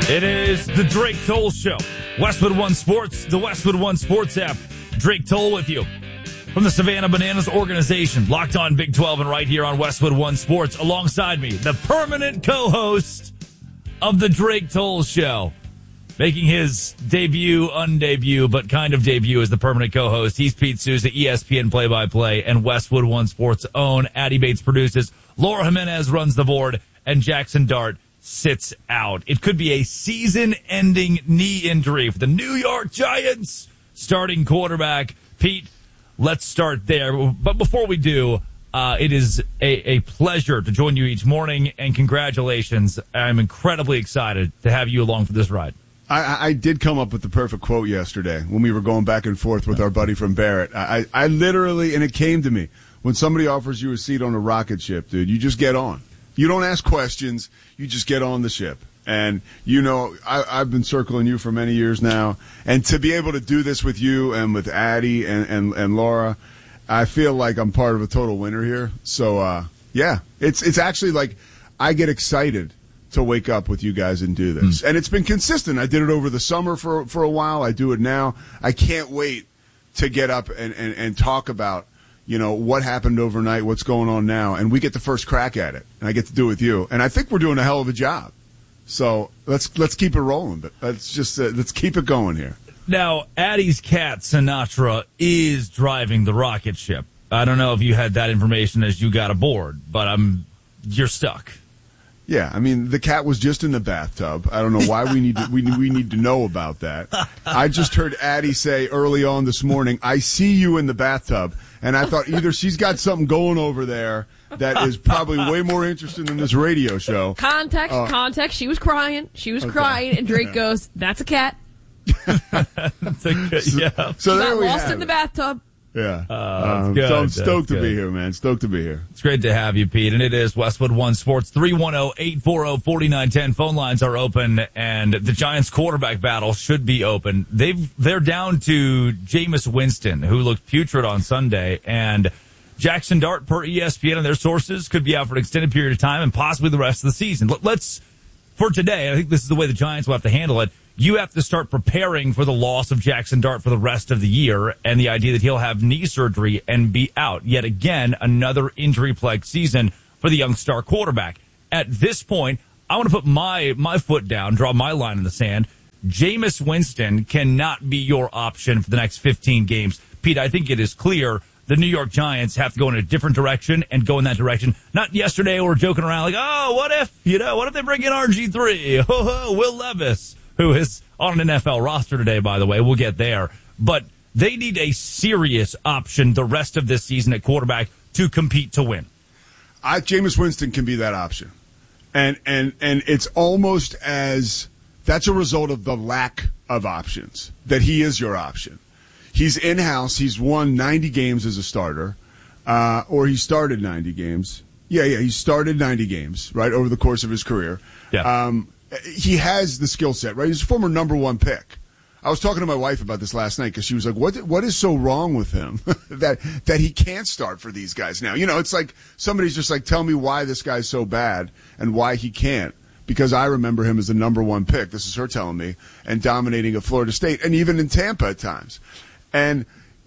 It is the Drake Toll Show. Westwood One Sports, the Westwood One Sports app. Drake Toll with you from the Savannah Bananas organization. Locked on Big 12 and right here on Westwood One Sports. Alongside me, the permanent co-host of the Drake Toll Show. Making his undebut, but kind of debut as the permanent co-host. He's Pete Souza, ESPN play-by-play, and Westwood One Sports' own. Addie Bates produces. Laura Jimenez runs the board, and Jackson Dart sits out. It could be a season-ending knee injury for the New York Giants starting quarterback. Pete, let's start there. But before we do, it is a pleasure to join you each morning, and congratulations. I'm incredibly excited to have you along for this ride. I did come up with the perfect quote yesterday when we were going back and forth with our buddy from Barrett. I literally, and it came to me, when somebody offers you a seat on a rocket ship, dude, you just get on. You don't ask questions. You just get on the ship. And, you know, I've been circling you for many years now. And to be able to do this with you and with Addie and Laura, I feel like I'm part of a total winner here. So, yeah, it's actually like I get excited to wake up with you guys and do this. And it's been consistent. I did it over the summer for a while. I do it now. I can't wait to get up and talk about, you know, what happened overnight, what's going on now. And we get the first crack at it. And I get to do it with you. And I think we're doing a hell of a job. So let's keep it rolling. But let's keep it going here. Now, Addie's cat, Sinatra, is driving the rocket ship. I don't know if you had that information as you got aboard, but you're stuck. Yeah, I mean, the cat was just in the bathtub. I don't know why we need to know about that. I just heard Addie say early on this morning, "I see you in the bathtub," and I thought either she's got something going over there that is probably way more interesting than this radio show. Context. She was crying. Crying, and Drake goes, "That's a cat." Yeah. So she there got we lost have in the it. bathtub. Yeah. Good. So I'm stoked to Good. be here, man. Stoked to be here. It's great to have you, Pete. And it is Westwood One Sports. 310-840-4910. Phone lines are open, and the Giants quarterback battle should be open. They're down to Jameis Winston, who looked putrid on Sunday, and Jackson Dart, per ESPN and their sources, could be out for an extended period of time and possibly the rest of the season. For today, I think this is the way the Giants will have to handle it. You have to start preparing for the loss of Jackson Dart for the rest of the year and the idea that he'll have knee surgery and be out. Yet again, another injury-plagued season for the young star quarterback. At this point, I want to put my foot down, draw my line in the sand. Jameis Winston cannot be your option for the next 15 games. Pete, I think it is clear the New York Giants have to go in a different direction and go in that direction. Not yesterday we were joking around like, what if they bring in RG3? Will Levis, who is on an NFL roster today, by the way. We'll get there. But they need a serious option the rest of this season at quarterback to compete to win. Jameis Winston can be that option. And it's almost as that's a result of the lack of options, that he is your option. He's in-house. He's won 90 games as a starter, or he started 90 games. Yeah, he started 90 games, right, over the course of his career. Yeah. He has the skill set, right? He's a former number one pick. I was talking to my wife about this last night because she was like, what is so wrong with him that he can't start for these guys now? You know, it's like somebody's just like, tell me why this guy's so bad and why he can't. Because I remember him as the number one pick. This is her telling me, and dominating at Florida State and even in Tampa at times. And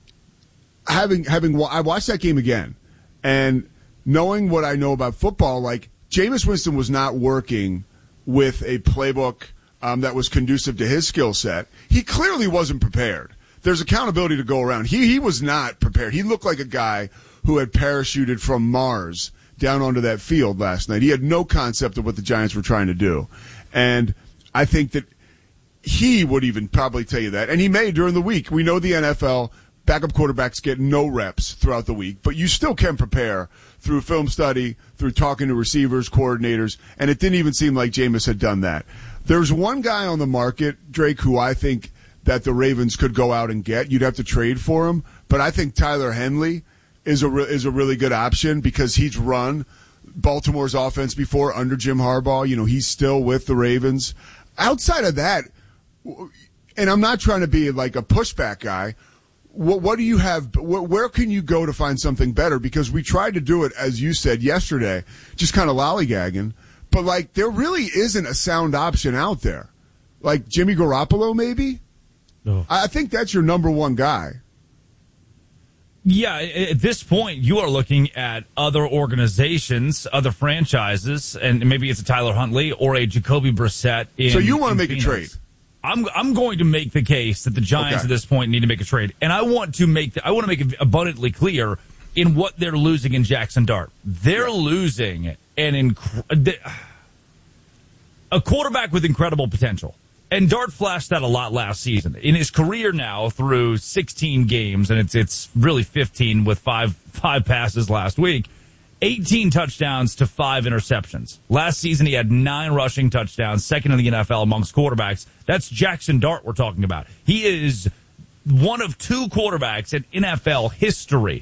I watched that game again, and knowing what I know about football, like Jameis Winston was not working with a playbook that was conducive to his skill set. He clearly wasn't prepared. There's accountability to go around. He was not prepared. He looked like a guy who had parachuted from Mars down onto that field last night. He had no concept of what the Giants were trying to do. And I think that he would even probably tell you that. And he may during the week. We know the NFL backup quarterbacks get no reps throughout the week, but you still can prepare through film study, through talking to receivers, coordinators, and it didn't even seem like Jameis had done that. There's one guy on the market, Drake, who I think that the Ravens could go out and get. You'd have to trade for him, but I think Tyler Henley is a really good option because he's run Baltimore's offense before under Jim Harbaugh. You know, he's still with the Ravens. Outside of that, and I'm not trying to be like a pushback guy, what do you have? Where can you go to find something better? Because we tried to do it, as you said yesterday, just kind of lollygagging. But, like, there really isn't a sound option out there. Like Jimmy Garoppolo, maybe? Oh. I think that's your number one guy. Yeah, at this point, you are looking at other organizations, other franchises, and maybe it's a Tyler Huntley or a Jacoby Brissett. So you want to make Phoenix. a trade? I'm going to make the case that the Giants at this point need to make a trade, and I want to make it abundantly clear in what they're losing in Jackson Dart. They're losing a quarterback with incredible potential. And Dart flashed that a lot last season. In his career now, through 16 games, and it's really 15 with five passes last week, 18 touchdowns to 5 interceptions. Last season, he had 9 rushing touchdowns, second in the NFL amongst quarterbacks. That's Jackson Dart we're talking about. He is one of 2 quarterbacks in NFL history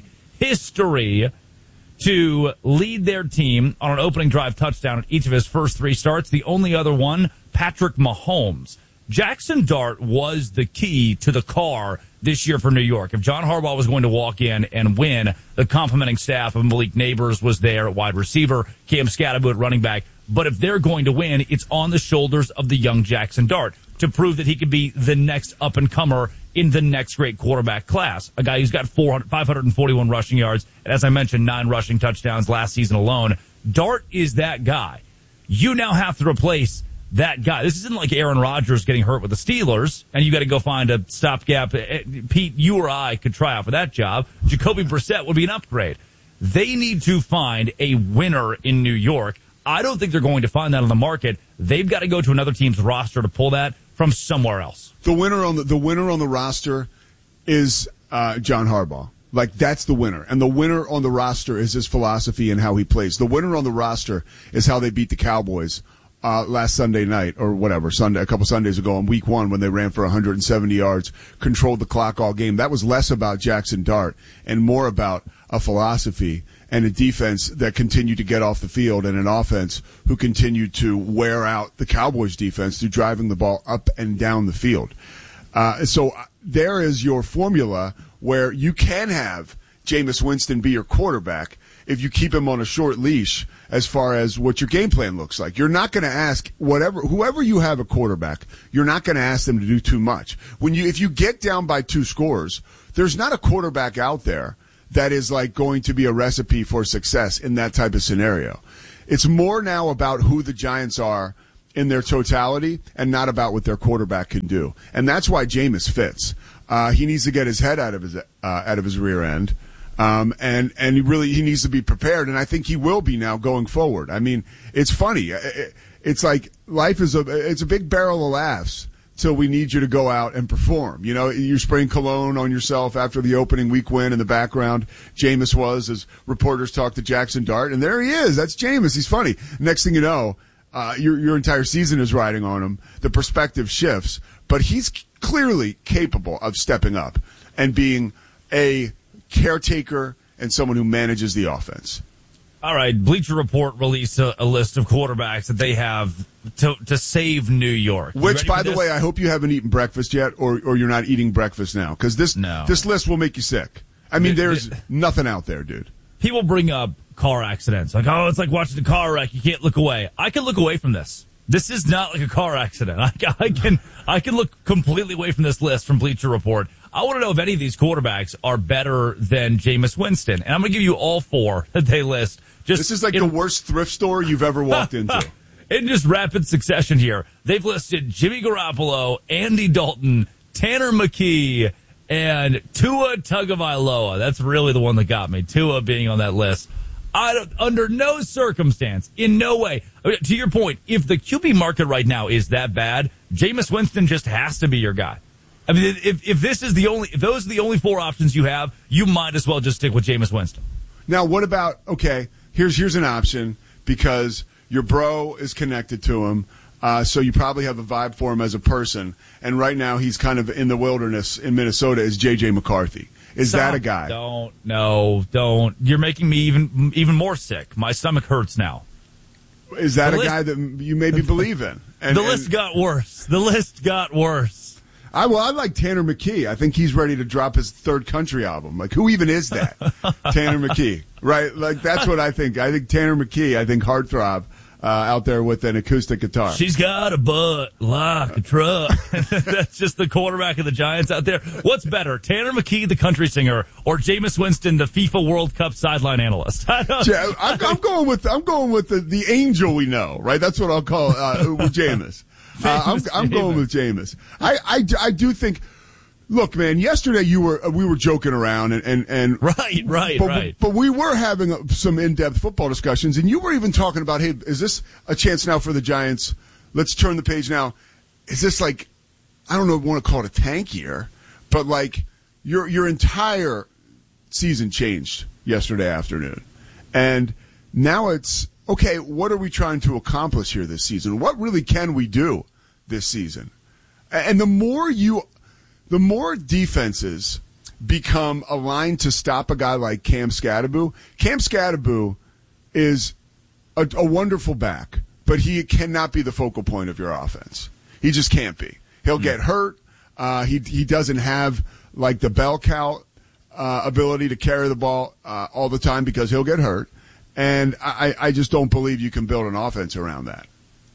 to lead their team on an opening drive touchdown in each of his first 3 starts. The only other one, Patrick Mahomes. Jackson Dart was the key to the car this year for New York. If John Harbaugh was going to walk in and win, the complimenting staff of Malik Neighbors was there at wide receiver, Cam Scatterbo at running back. But if they're going to win, it's on the shoulders of the young Jackson Dart to prove that he could be the next up-and-comer in the next great quarterback class. A guy who's got 541 rushing yards, and as I mentioned, 9 rushing touchdowns last season alone. Dart is that guy. You now have to replace that guy. This isn't like Aaron Rodgers getting hurt with the Steelers, and you got to go find a stopgap. Pete, you or I could try out for that job. Jacoby Brissett would be an upgrade. They need to find a winner in New York. I don't think they're going to find that on the market. They've got to go to another team's roster to pull that from somewhere else. The winner on the roster is John Harbaugh. Like, that's the winner. And the winner on the roster is his philosophy and how he plays. The winner on the roster is how they beat the Cowboys last Sunday night, or whatever, a couple Sundays ago in week 1 when they ran for 170 yards, controlled the clock all game. That was less about Jackson Dart and more about a philosophy and a defense that continued to get off the field and an offense who continued to wear out the Cowboys defense through driving the ball up and down the field. So there is your formula where you can have Jameis Winston be your quarterback if you keep him on a short leash as far as what your game plan looks like. You're not going to ask whoever you have a quarterback, you're not going to ask them to do too much. If you get down by 2 scores, there's not a quarterback out there that is like going to be a recipe for success in that type of scenario. It's more now about who the Giants are in their totality and not about what their quarterback can do. And that's why Jameis fits. He needs to get his head out of his rear end. And he needs to be prepared, and I think he will be now going forward. I mean, it's funny. It's like life is it's a big barrel of laughs till we need you to go out and perform. You know, you're spraying cologne on yourself after the opening week win in the background. Jameis was, as reporters talked to Jackson Dart, and there he is. That's Jameis. He's funny. Next thing you know, your entire season is riding on him. The perspective shifts, but he's clearly capable of stepping up and being a caretaker and someone who manages the offense. All right, Bleacher Report released a list of quarterbacks that they have to save New York. Which, by the way, I hope you haven't eaten breakfast yet, or you're not eating breakfast now, because this list will make you sick. I mean, there's nothing out there, dude. People bring up car accidents, like, oh, it's like watching a car wreck. You can't look away. I can look away from this. This is not like a car accident. I can look completely away from this list from Bleacher Report. I want to know if any of these quarterbacks are better than Jameis Winston. And I'm going to give you all 4 that they list. This is like the worst thrift store you've ever walked into. In just rapid succession here, they've listed Jimmy Garoppolo, Andy Dalton, Tanner McKee, and Tua Tagovailoa. That's really the one that got me, Tua being on that list. Under no circumstance, in no way. To your point, if the QB market right now is that bad, Jameis Winston just has to be your guy. I mean, if those are the only 4 options you have, you might as well just stick with Jameis Winston. Now, what about, okay, here's an option because your bro is connected to him, so you probably have a vibe for him as a person, and right now he's kind of in the wilderness in Minnesota is J.J. McCarthy. Is that a guy? Don't. You're making me even more sick. My stomach hurts now. Is that a guy that you maybe believe in? The list got worse. I like Tanner McKee. I think he's ready to drop his third country album. Like, who even is that? Tanner McKee, right? Like, that's what I think. I think Tanner McKee, I think Heartthrob. out there with an acoustic guitar. She's got a butt like a truck. That's just the quarterback of the Giants out there. What's better, Tanner McKee, the country singer, or Jameis Winston, the FIFA World Cup sideline analyst? I'm going with the angel we know, right? That's what I'll call with Jameis. I'm going with Jameis. I do think. Look, man, yesterday we were joking around and right. But we were having some in-depth football discussions, and you were even talking about, hey, is this a chance now for the Giants? Let's turn the page now. Is this like, I don't know, want to call it a tank year, but like your entire season changed yesterday afternoon, and now it's okay. What are we trying to accomplish here this season? What really can we do this season? And the more defenses become aligned to stop a guy like Cam Skattebo. Cam Skattebo is a wonderful back, but he cannot be the focal point of your offense. He just can't be. He'll get hurt. He doesn't have like the bell cow ability to carry the ball all the time because he'll get hurt. And I just don't believe you can build an offense around that.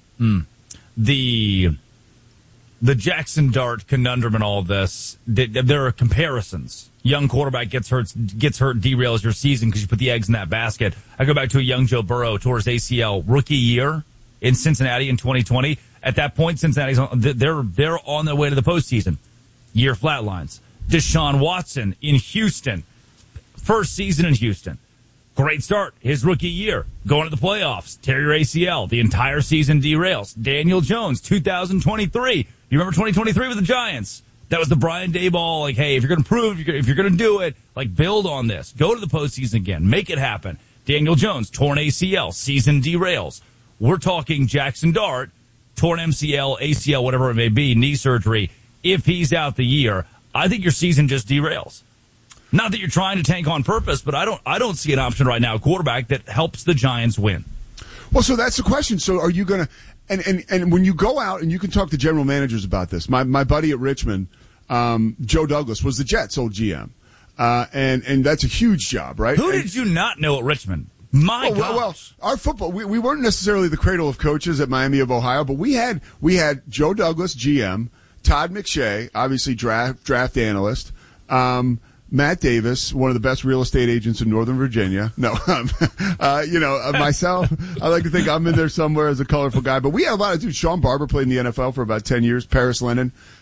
The Jackson Dart conundrum in all of this, there are comparisons. Young quarterback gets hurt, derails your season because you put the eggs in that basket. I go back to a young Joe Burrow towards ACL rookie year in Cincinnati in 2020. At that point, Cincinnati's they're on their way to the postseason. Year flatlines. Deshaun Watson in Houston, first season in Houston. Great start. His rookie year. Going to the playoffs. Tear your ACL. The entire season derails. Daniel Jones, 2023. You remember 2023 with the Giants? That was the Brian Daboll, like, hey, if you're going to prove, if you're going to do it, like, build on this. Go to the postseason again. Make it happen. Daniel Jones, torn ACL. Season derails. We're talking Jackson Dart, torn MCL, ACL, whatever it may be, knee surgery. If he's out the year, I think your season just derails. Not that you're trying to tank on purpose, but I don't see an option right now, a quarterback that helps the Giants win. Well, so that's the question. So are you going to and when you go out and you can talk to general managers about this. My buddy at Richmond, Joe Douglas, was the Jets' old GM. And that's a huge job, right? Who did you not know at Richmond? Well, our football, we weren't necessarily the cradle of coaches at Miami of Ohio, but we had Joe Douglas, GM, Todd McShay, obviously draft analyst, Matt Davis, one of the best real estate agents in Northern Virginia. No, myself, I like to think I'm in there somewhere as a colorful guy. But we had a lot of dudes. Sean Barber played in the NFL for about 10 years. Paris Lennon,